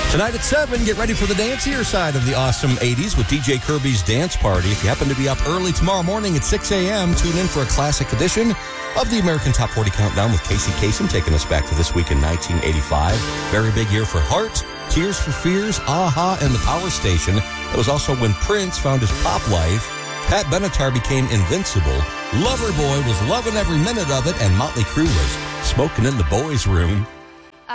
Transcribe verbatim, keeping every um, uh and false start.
Tonight at seven, get ready for the dancier side of the awesome eighties with D J Kirby's Dance Party. If you happen to be up early tomorrow morning at six a.m., tune in for a classic edition of the American Top forty Countdown with Casey Kasem, taking us back to this week in nineteen eighty-five. Very big year for Heart, Tears for Fears, Aha, and the Power Station. It was also when Prince found his pop life. Pat Benatar became invincible. Loverboy was loving every minute of it, and Motley Crue was smoking in the boys' room.